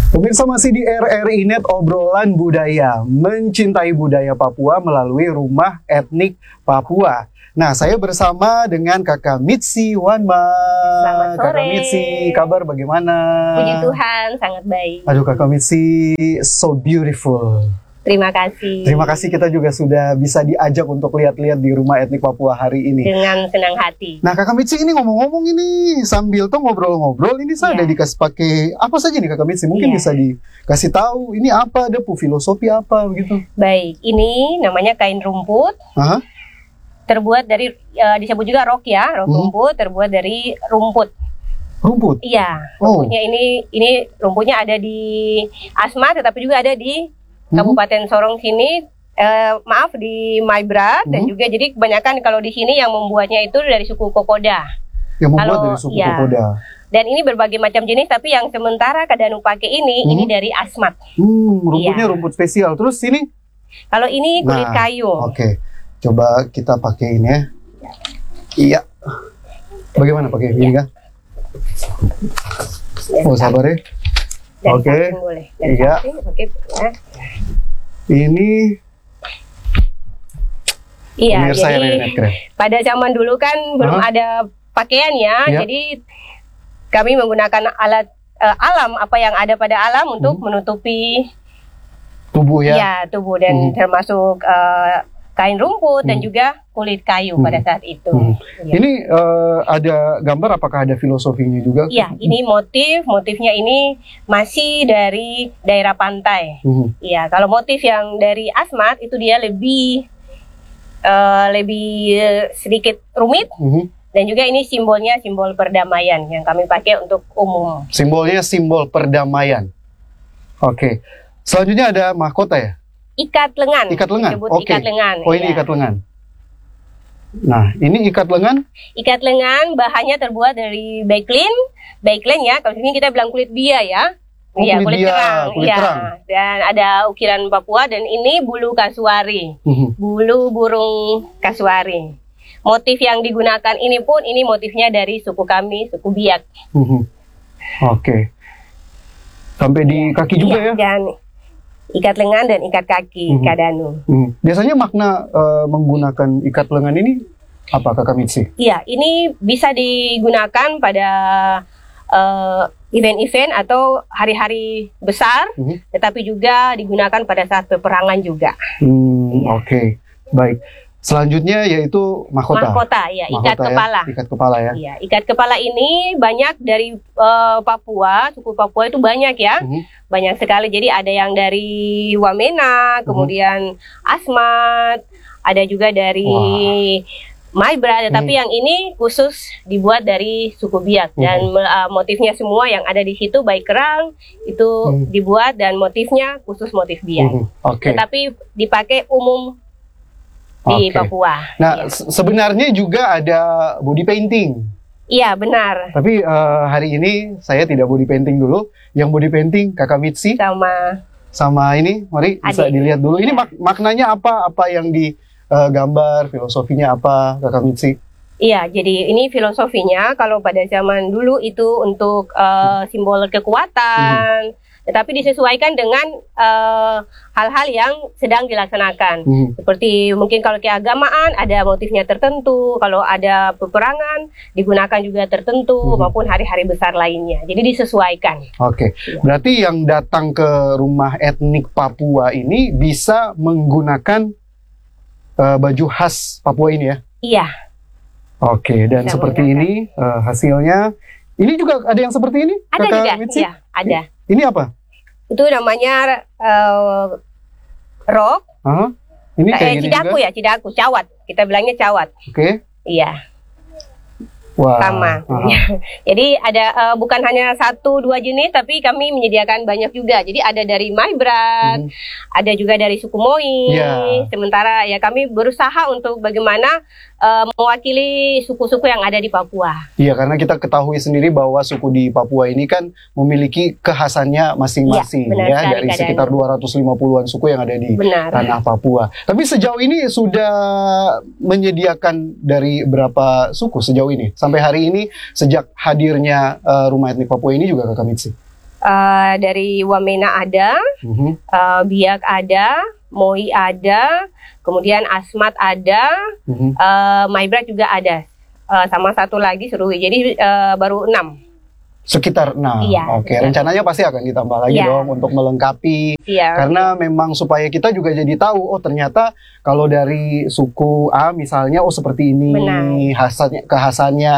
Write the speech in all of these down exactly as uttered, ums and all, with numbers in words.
Pemirsa, masih di R R I Net, obrolan budaya, mencintai budaya Papua melalui Rumah Etnik Papua. Nah, saya bersama dengan Kakak Mitsi Wanma. Selamat sore. Kakak Mitsi, kabar bagaimana? Puji Tuhan, sangat baik. Aduh, Kakak Mitsi, so beautiful. Terima kasih. Terima kasih, kita juga sudah bisa diajak untuk lihat-lihat di Rumah Etnik Papua hari ini. Dengan senang hati. Nah, Kakak Mitsi, ini ngomong-ngomong ini sambil tuh ngobrol-ngobrol, ini saya Iya. ada dikasih pakai apa saja nih Kakak Mitsi? Mungkin Iya. bisa dikasih tahu ini apa, ada pu filosofi apa begitu? Baik, ini namanya kain rumput. Aha. Terbuat dari, uh, disebut juga rok ya, rok Hmm. rumput, terbuat dari rumput. Rumput? Iya, Oh. rumputnya ini, ini rumputnya ada di Asmat, tetapi juga ada di Hmm. Kabupaten Sorong sini. Eh, maaf, di Maibrat, dan Hmm. juga jadi kebanyakan kalau di sini yang membuatnya itu dari suku Kokoda. Yang membuat Kalau- dari suku iya. Kokoda. Dan ini berbagai macam jenis, tapi yang sementara Kadanu pakai ini, Hmm. ini dari Asmat. Hmm, rumputnya Iya. rumput spesial. Terus ini? Kalau ini kulit Nah, kayu. Oke, coba kita pakai ini ya. Iya. Bagaimana pakai ini kan? Dan Oh, sabar ya. dari Oke. samping boleh. Dari Iya. samping, oke. Ya. Ini Iya, pemirsa yang jadi net keren. pada zaman dulu kan belum Hah? ada pakaian ya, Iya. jadi kami menggunakan alat eh, alam, apa yang ada pada alam untuk Hmm. menutupi Tubuh ya. ya tubuh, dan Hmm. termasuk eh, kain rumput dan Hmm. juga kulit kayu Hmm. pada saat itu. Hmm. Iya. Ini eh, ada gambar, apakah ada filosofinya juga? Iya, ini motif, motifnya ini masih dari daerah pantai. Hmm. Iya, kalau motif yang dari Asmat itu dia lebih eh, lebih eh, sedikit rumit, Hmm. dan juga ini simbolnya simbol perdamaian yang kami pakai untuk umum. Simbolnya simbol perdamaian. Oke. Selanjutnya ada mahkota ya? Ikat lengan. Ikat lengan. Disebut Oke. ikat lengan. Oh, ini iya. ikat lengan. Nah, ini ikat lengan. Ikat lengan bahannya terbuat dari baiklin. Baiklin ya, kalau sini kita bilang kulit bia ya. Oh, Iya, kulit kulit bia, kerang. kulit Iya. kerang. Dan ada ukiran Papua, dan ini bulu kasuari. Hmm. Bulu burung kasuari. Motif yang digunakan ini pun, ini motifnya dari suku kami, suku Biak. Hmm. Oke. Sampai di kaki juga Iya, ya? dan ikat lengan dan ikat kaki, Mhm. Kadanu. Hmm. Biasanya makna eh, menggunakan ikat lengan ini apa, Kakak Mitsi? Iya, ini bisa digunakan pada eh, event-event atau hari-hari besar, Mhm. tetapi juga digunakan pada saat peperangan juga. Hmm, Iya. Oke, baik. Selanjutnya yaitu mahkota. Mahkota, ya, ikat Mahkota ya, kepala. Ikat kepala ya. Iya, ikat kepala ini banyak dari eh, Papua, suku Papua itu banyak ya, Mhm. banyak sekali. Jadi ada yang dari Wamena, kemudian Asmat, ada juga dari Maibra, tetapi Hmm. yang ini khusus dibuat dari suku Biak, dan Hmm. uh, motifnya semua yang ada di situ baik kerang itu Hmm. dibuat, dan motifnya khusus motif Biak. Mhm. Oke. Tetapi dipakai umum di Oke. Papua. Nah, Iya. se- sebenarnya juga ada body painting. Iya, benar. Tapi eh, hari ini saya tidak body painting dulu. Yang body painting Kakak Mitsi Sama sama ini, mari bisa Adik. dilihat dulu. Ini Ya. mak- maknanya apa? Apa yang di eh, gambar, filosofinya apa, Kakak Mitsi? Iya, jadi ini filosofinya kalau pada zaman dulu itu untuk uh, simbol kekuatan, tetapi disesuaikan dengan uh, hal-hal yang sedang dilaksanakan. Mhm. Seperti mungkin kalau keagamaan ada motifnya tertentu, kalau ada peperangan digunakan juga tertentu, Mhm. maupun hari-hari besar lainnya. Jadi disesuaikan. Oke, Iya. berarti yang datang ke Rumah Etnik Papua ini bisa menggunakan eh, baju khas Papua ini ya? Iya, Oke, dan Bisa seperti menggunakan. ini eh, hasilnya. Ini juga ada yang seperti ini, ada Kakak juga. Mitsi? Iya, ada. Ini apa? Itu namanya uh, rok. Aha. Ini kayak Eh, gini cidaku juga. ya, cidaku, cawat. Kita bilangnya cawat. Oke. Iya. Wah. Sama. aha. Jadi ada eh, bukan hanya satu dua jenis, tapi kami menyediakan banyak juga. Jadi ada dari Maibrat, Mhm. ada juga dari suku Moi. Ya. Sementara ya kami berusaha untuk bagaimana eh, mewakili suku-suku yang ada di Papua. Iya, karena kita ketahui sendiri bahwa suku di Papua ini kan memiliki kekhasannya masing-masing Iya, benar ya, sekali, dari keadaan. sekitar dua ratus lima puluhan suku yang ada di Benar. tanah Papua. Tapi sejauh ini sudah menyediakan dari berapa suku sejauh ini? Sampai hari ini, sejak hadirnya eh, Rumah Etnik Papua ini juga Kakak Mitsi? Uh, dari Wamena ada, Mhm. uh, Biak ada, Moi ada, kemudian Asmat ada, Mhm. uh, Maibrat juga ada, uh, sama satu lagi Suruhi. Jadi uh, baru enam. Sekitar enam. Iya, Oke, sekitar. rencananya pasti akan ditambah lagi Iya. dong untuk melengkapi. Iya. Karena memang supaya kita juga jadi tahu, oh ternyata kalau dari suku A misalnya, oh seperti ini Benar. khasannya, kekhasannya,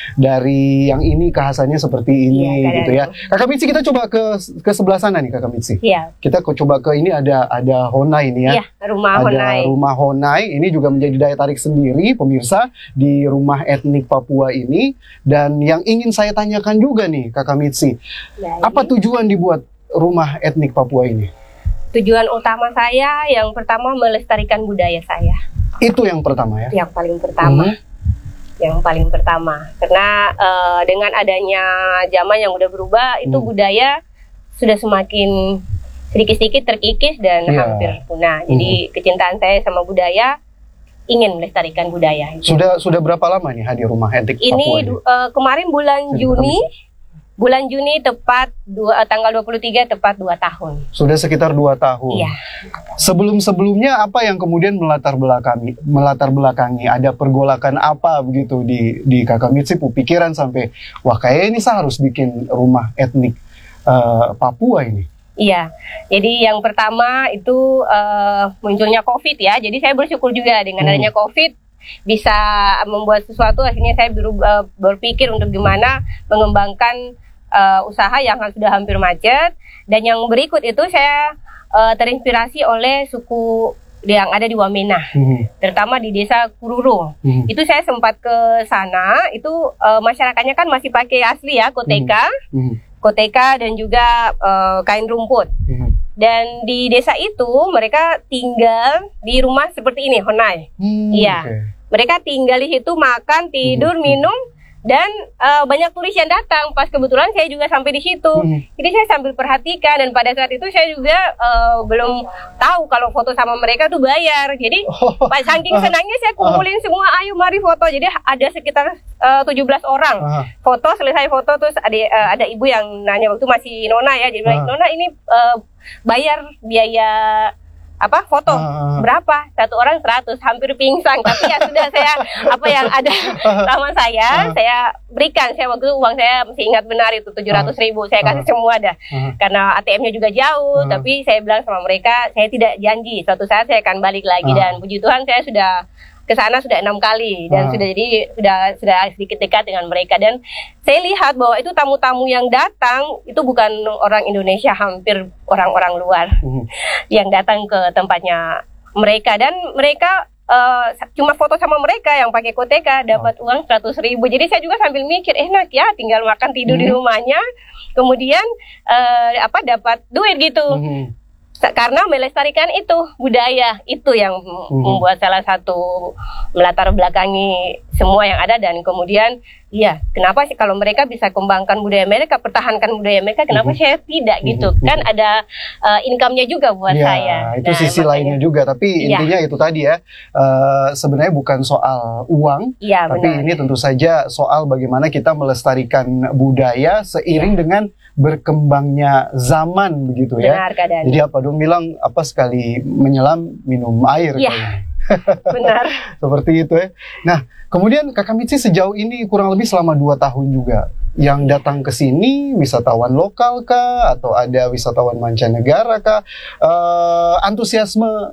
dari yang ini kekhasannya seperti ini, Iya, gitu ya. Kakak Mitsi, kita coba ke ke sebelah sana nih, Kakak Mitsi. Iya. Kita ko- coba ke ini, ada ada Honai nih ya. Iya, rumah Ada Honai. rumah Honai, ini juga menjadi daya tarik sendiri pemirsa di rumah etnik Papua ini. Dan yang ingin saya tanyakan juga nih, Kakak Mitsi, Baik. apa tujuan dibuat rumah etnik Papua ini? Tujuan utama saya yang pertama melestarikan budaya saya. Itu yang pertama ya. Yang paling pertama. Mhm. Yang paling pertama. Karena eh, dengan adanya zaman yang udah berubah, itu Hmm. budaya sudah semakin sedikit-sedikit terkikis dan Iya. hampir punah. Jadi kecintaan saya sama budaya, ingin melestarikan budaya. Sudah sudah berapa lama nih hadir rumah etnik Papua Ini ini? du- eh, kemarin bulan Jadi Juni, bulan Juni tepat dua, eh, tanggal dua puluh tiga tepat dua tahun. Sudah sekitar dua tahun. Iya. Sebelum-sebelumnya apa yang kemudian melatar belakangi, melatar belakangi ada pergolakan apa begitu di di Kakak Mitsi pikiran sampai wah kayaknya ini saya harus bikin rumah etnik eh, Papua ini. Iya, jadi yang pertama itu eh, munculnya COVID ya. Jadi saya bersyukur juga dengan Hmm. adanya COVID bisa membuat sesuatu. Akhirnya saya berubah- berpikir untuk gimana mengembangkan eh, usaha yang sudah hampir macet. Dan yang berikut itu saya eh, terinspirasi oleh suku yang ada di Wamena, Hmm. terutama di desa Kururu. Hmm. Itu saya sempat ke sana. Itu eh, masyarakatnya kan masih pakai asli ya, koteka. Hmm. Koteka dan juga eh, kain rumput. Hmm. Dan di desa itu mereka tinggal di rumah seperti ini, Honai. Hmm, Iya. oke. Mereka tinggal di situ, makan, tidur, Hmm. minum, dan eh, banyak turis yang datang. Pas kebetulan saya juga sampai di situ. Hmm. Jadi saya sambil perhatikan, dan pada saat itu saya juga eh, belum tahu kalau foto sama mereka tuh bayar. Jadi Oh. pas saking senangnya saya kumpulin semua, ayo mari foto. Jadi ada sekitar eh, tujuh belas orang. Ah. Foto, selesai foto, terus ada eh, ada ibu yang nanya, waktu masih Nona ya, dia bilang, Ah. Nona ini eh, bayar biaya apa foto Ah. berapa? Satu orang seratus, hampir pingsan. Tapi ya sudah, saya apa yang ada sama saya, Ah. saya berikan. Saya waktu itu uang saya masih ingat benar itu tujuh ratus ribu, saya kasih semua dah. Ah. Karena A T M-nya juga jauh, Ah. tapi saya bilang sama mereka, saya tidak janji suatu saat saya akan balik lagi. Ah. Dan puji Tuhan saya sudah ke sana sudah enam kali, dan Ah. sudah jadi sudah sudah sedikit dekat dengan mereka. Dan saya lihat bahwa itu tamu-tamu yang datang itu bukan orang Indonesia, hampir orang-orang luar Hmm. yang datang ke tempatnya mereka. Dan mereka eh, cuma foto sama mereka yang pakai koteka dapat uang seratus ribu. Jadi saya juga sambil mikir, enak ya, tinggal makan tidur di Hmm. rumahnya, kemudian eh, apa dapat duit gitu. Hmm. Sa- Karena melestarikan itu budaya itu yang Hmm. membuat salah satu melatar belakangi semua yang ada. Dan kemudian iya, kenapa sih kalau mereka bisa kembangkan budaya mereka, pertahankan budaya mereka, kenapa Mhm. saya tidak gitu? Mhm. Kan ada uh, income-nya juga buat Ya, saya. itu Nah, sisi makanya- lainnya juga. Tapi Iya. intinya itu tadi ya, eh, sebenarnya bukan soal uang, Iya, tapi benar. ini tentu saja soal bagaimana kita melestarikan budaya seiring Iya. dengan berkembangnya zaman begitu ya. Benar keadaan. Jadi apa dong bilang apa sekali menyelam minum air Iya. kayaknya. Benar. Seperti itu ya. Nah, kemudian Kakak Mitsi sejauh ini kurang lebih selama dua tahun juga yang datang ke sini wisatawan lokal kah atau ada wisatawan mancanegara kah? Eh, antusiasme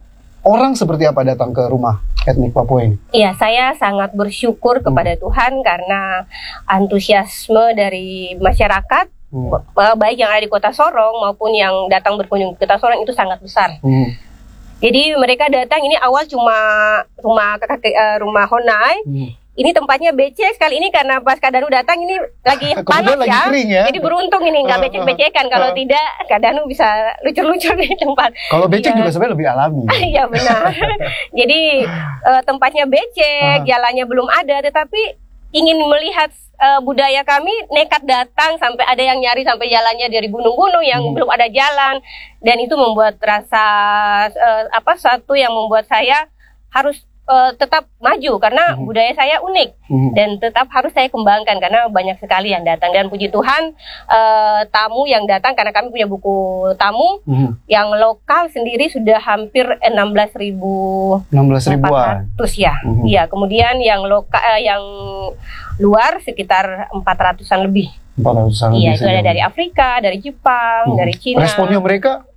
orang seperti apa datang ke rumah etnik Papua ini? Iya, saya sangat bersyukur kepada Tuhan karena antusiasme dari masyarakat, Hmm. eh, baik yang ada di Kota Sorong maupun yang datang berkunjung ke Kota Sorong, itu sangat besar. Hmm. Jadi mereka datang, ini awal cuma rumah kakek, eh, rumah Honai. Hmm. Ini tempatnya becek sekali ini karena pas Kak Danu datang ini lagi Kemudian panas lagi ya. kering ya. Jadi beruntung ini nggak Uh, uh, becek-becekan. Kalau uh. tidak Kak Danu bisa lucur-lucur di tempat. Kalau becek Iya. juga sebenarnya lebih alami. Iya benar. Jadi eh, tempatnya becek, Uh. jalannya belum ada, tetapi ingin melihat eh, budaya kami, nekat datang sampai ada yang nyari sampai jalannya dari gunung-gunung yang Hmm. belum ada jalan, dan itu membuat rasa eh, apa satu yang membuat saya harus uh, tetap maju karena Mhm. budaya saya unik Mhm. dan tetap harus saya kembangkan karena banyak sekali yang datang, dan puji Tuhan uh, tamu yang datang karena kami punya buku tamu Mhm. yang lokal sendiri sudah hampir enam belas ribu enam belas ribuan. empat ratus ya. Mhm. Iya, kemudian yang lokal yang luar sekitar empat ratusan lebih. empat ratusan Iya, lebih itu ada sejauh dari ini. Afrika, dari Jepang, Mhm. dari Cina. Responnya mereka